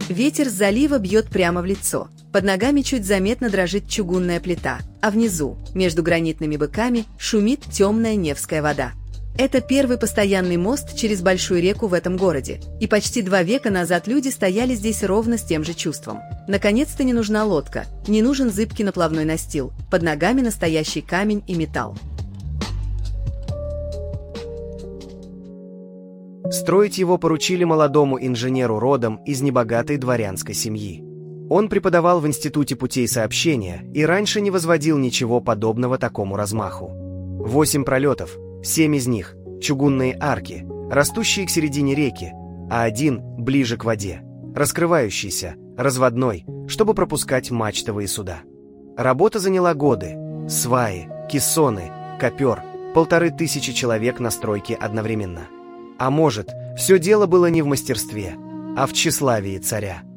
Ветер с залива бьет прямо в лицо. Под ногами чуть заметно дрожит чугунная плита, а внизу, между гранитными быками, шумит темная Невская вода. Это первый постоянный мост через большую реку в этом городе, и почти 2 века назад люди стояли здесь ровно с тем же чувством. Наконец-то не нужна лодка, не нужен зыбкий наплавной настил, под ногами настоящий камень и металл. Строить его поручили молодому инженеру родом из небогатой дворянской семьи. Он преподавал в Институте путей сообщения и раньше не возводил ничего подобного такому размаху. 8 пролетов, 7 из них – чугунные арки, растущие к середине реки, а один ближе к воде, раскрывающийся, разводной, чтобы пропускать мачтовые суда. Работа заняла годы. Сваи, кессоны, копер, 1500 человек на стройке одновременно. А может, все дело было не в мастерстве, а в тщеславии царя.